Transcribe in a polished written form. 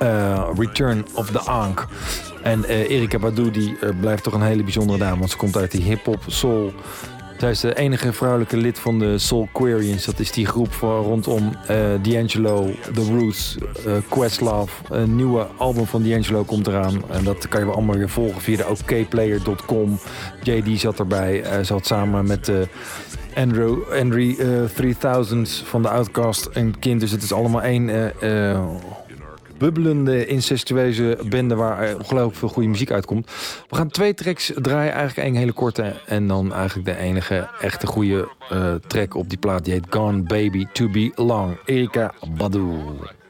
Return of the Ankh. En Erykah Badu die blijft toch een hele bijzondere dame, want ze komt uit die hip-hop, soul. Zij is de enige vrouwelijke lid van de Soulquarians. Dat is die groep rondom D'Angelo, The Roots, Questlove. Een nieuwe album van D'Angelo komt eraan. En dat kan je wel allemaal weer volgen via de okplayer.com. JD zat erbij. Zat samen met Andre 3000 van de Outkast en kind. Dus het is allemaal één bubbelende, incestueuze bende waar ongelooflijk veel goede muziek uitkomt. We gaan 2 tracks draaien, eigenlijk één hele korte en dan eigenlijk de enige echte goede track op die plaat. Die heet Gone Baby To Be Long. Erykah Badu.